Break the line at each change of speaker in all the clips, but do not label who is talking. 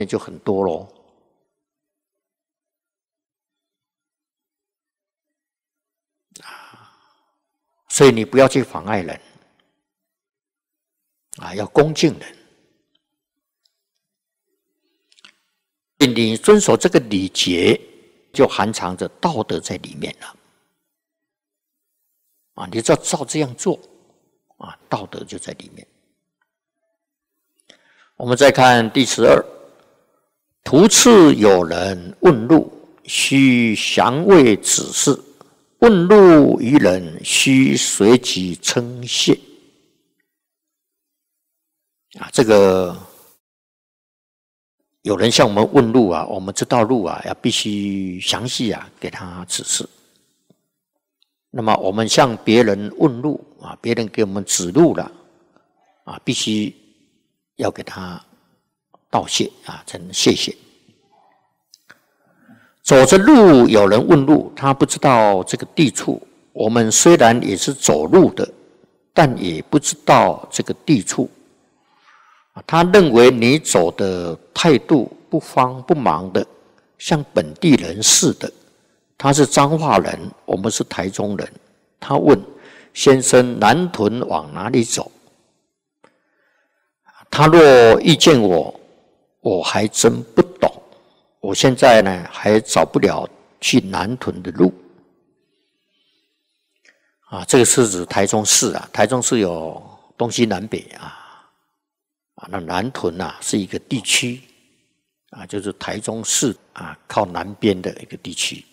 那就很多咯。所以你不要去妨碍人要恭敬人。你遵守这个礼节，就含藏着道德在里面了。你只要照这样做道德就在里面。我们再看第12，途次有人问路，须详为指示。问路于人，须随即称谢。这个有人向我们问路我们知道路要必须详细给他指示。那么我们向别人问路别人给我们指路了必须要给他道谢称谢谢。走着路，有人问路，他不知道这个地处。我们虽然也是走路的，但也不知道这个地处。他认为你走的态度不慌不忙的，像本地人似的。他是彰化人，我们是台中人。他问先生南屯往哪里走？他若遇见我，我还真不懂。我现在呢还找不了去南屯的路这个是指台中市台中市有东西南北那南屯是一个地区就是台中市靠南边的一个地区。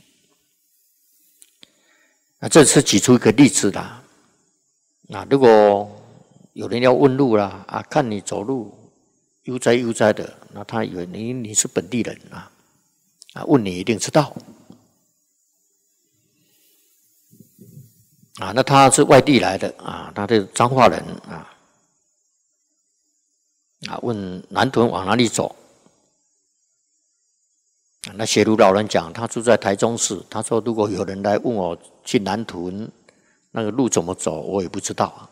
这是举出一个例子啦。如果有人要问路啦看你走路悠哉悠哉的，那他以为你是本地人问你一定知道那他是外地来的他是彰化人问南屯往哪里走？那协鲁老人讲，他住在台中市，他说如果有人来问我去南屯那个路怎么走，我也不知道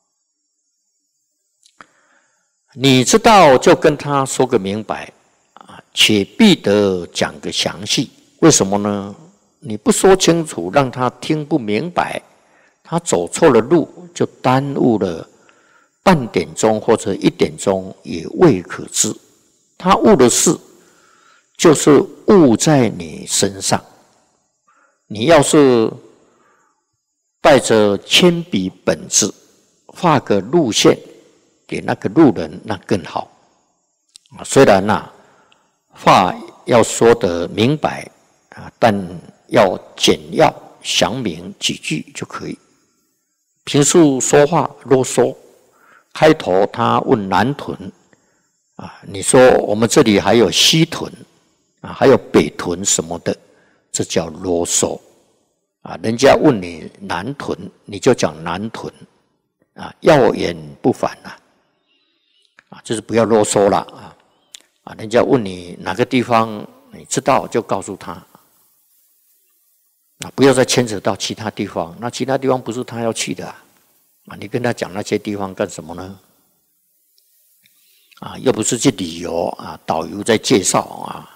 你知道就跟他说个明白且必得讲个详细。为什么呢？你不说清楚，让他听不明白，他走错了路，就耽误了半点钟或者1点钟也未可知。他误的事，就是误在你身上。你要是带着铅笔本子，画个路线给那个路人，那更好。虽然话要说得明白但要简要详明几句就可以。平时说话啰嗦，开头他问南屯你说我们这里还有西屯还有北屯什么的，这叫啰嗦人家问你南屯，你就讲南屯要言不反就是不要啰嗦了人家问你哪个地方你知道就告诉他不要再牵扯到其他地方，那其他地方不是他要去的你跟他讲那些地方干什么呢？又不是去旅游导游在介绍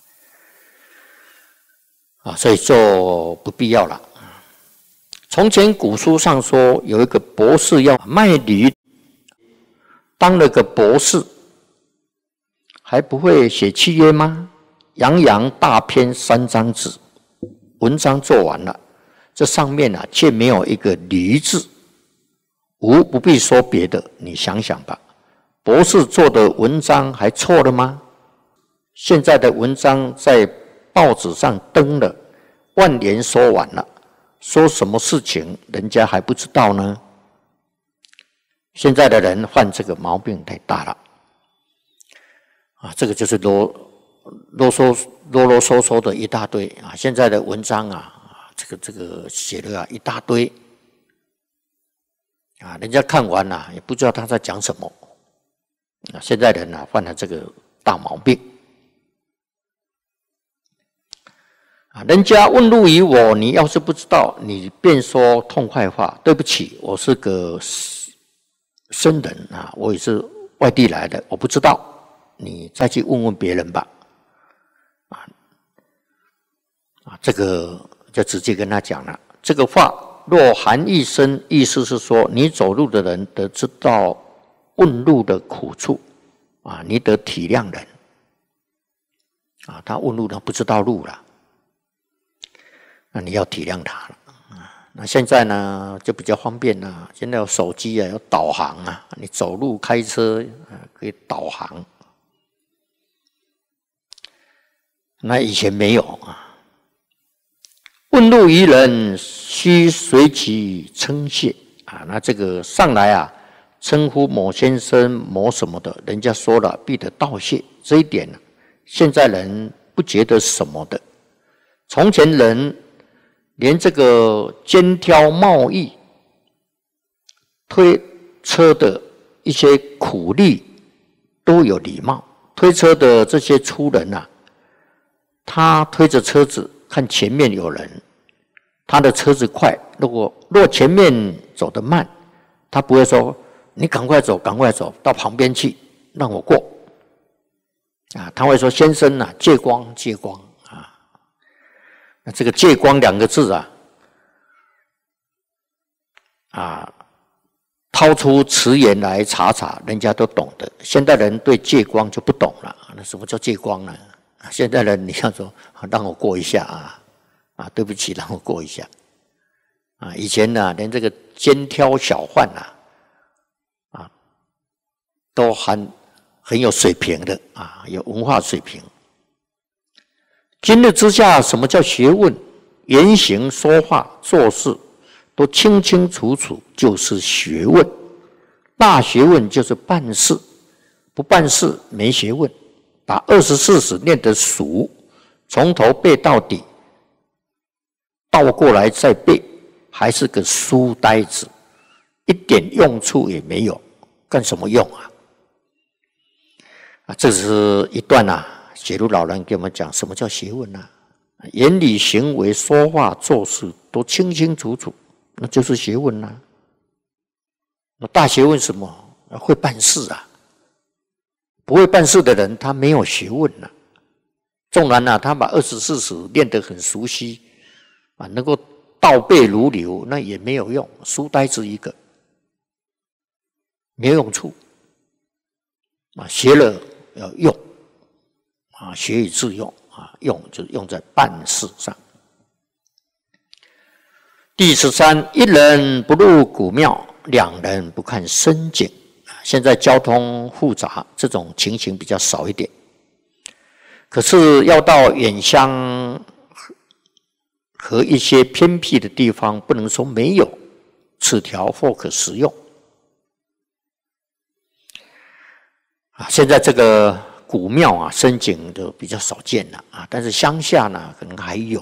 所以就不必要了。从前古书上说，有一个博士要卖驴，当了个博士还不会写契约吗？洋洋大篇3张纸，文章做完了，这上面却没有一个驴字。不必说别的，你想想吧，博士做的文章还错了吗？现在的文章在报纸上登了，万言说完了，说什么事情人家还不知道呢？现在的人犯这个毛病太大了这个就是啰嗦的一大堆现在的文章这个写了一大堆人家看完也不知道他在讲什么现在人犯了这个大毛病人家问路于我，你要是不知道，你便说痛快话，对不起，我是个僧人我也是外地来的，我不知道你再去问问别人吧。这个就直接跟他讲了，这个话若含义深，意思是说，你走路的人得知道问路的苦处你得体谅人他问路他不知道路了，那你要体谅他了那现在呢就比较方便了，现在有手机有导航你走路开车可以导航，那以前没有问路于人，须随其称谢那这个上来称呼某先生某什么的，人家说了必得道谢，这一点现在人不觉得什么的。从前人连这个肩挑贸易推车的一些苦力都有礼貌，推车的这些粗人他推着车子看前面有人，他的车子快，若前面走得慢，他不会说你赶快走赶快走到旁边去让我过他会说先生借光借光那这个借光两个字掏出词言来查查，人家都懂的。现代人对借光就不懂了，那什么叫借光呢？现代人你要说让我过一下对不起让我过一下以前连这个肩挑小贩都很有水平的有文化水平。今日之下，什么叫学问？言行说话做事都清清楚楚，就是学问。大学问就是办事，不办事没学问。把24史念得熟，从头背到底，倒过来再背，还是个书呆子，一点用处也没有，干什么用这是一段写入老人给我们讲什么叫学问言语行为说话做事都清清楚楚，那就是学问那大学问什么？会办事不会办事的人他没有学问纵然他把24史念得很熟悉能够倒背如流，那也没有用，书呆子一个，没有用处学了要用学以致用用就是用在办事上。第13，一人不入古庙，两人不看深井。现在交通复杂，这种情形比较少一点。可是要到远乡和一些偏僻的地方，不能说没有，此条或可食用。现在这个古庙深井的比较少见了但是乡下呢可能还有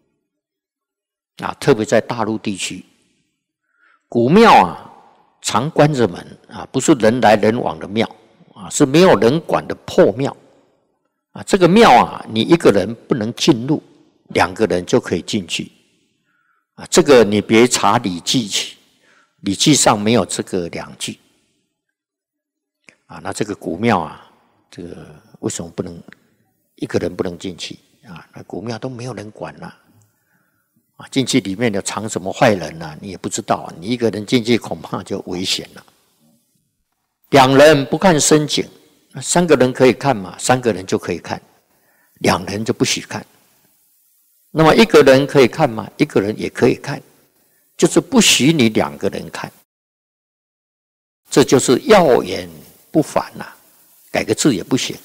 特别在大陆地区，古庙常关着门不是人来人往的庙是没有人管的破庙这个庙你一个人不能进入，两个人就可以进去这个你别查《礼记》去，《礼记》上没有这个两句那这个古庙这个为什么不能一个人不能进去那古庙都没有人管进去里面有藏什么坏人你也不知道你一个人进去恐怕就危险了。两人不看深井，三个人可以看嘛，三个人就可以看，两人就不许看。那么一个人可以看吗？一个人也可以看，就是不许你两个人看。这就是要言不反改个字也不行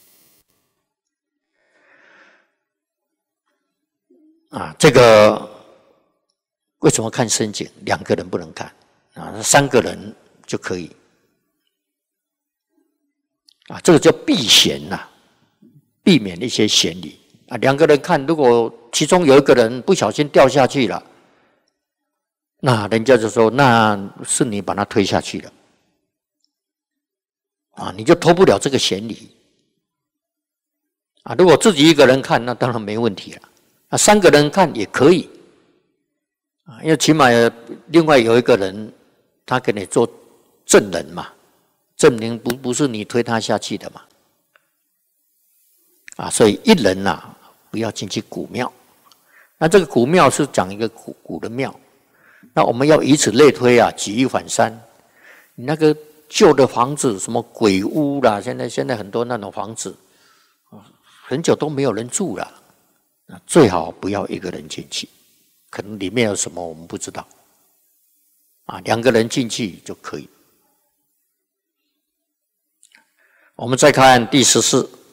这个为什么看深井？两个人不能看三个人就可以这个叫避嫌避免一些嫌疑两个人看，如果其中有一个人不小心掉下去了，那人家就说那是你把他推下去了你就脱不了这个嫌疑如果自己一个人看，那当然没问题了三个人看也可以因为起码另外有一个人他给你做证人嘛，证明不是你推他下去的嘛啊，所以一人呐、不要进去古庙。那这个古庙是讲一个古的庙，那我们要以此类推啊，举一反三。你那个旧的房子，什么鬼屋啦，现在很多那种房子，很久都没有人住了，最好不要一个人进去，可能里面有什么我们不知道，啊，2个人进去就可以。我们再看第14。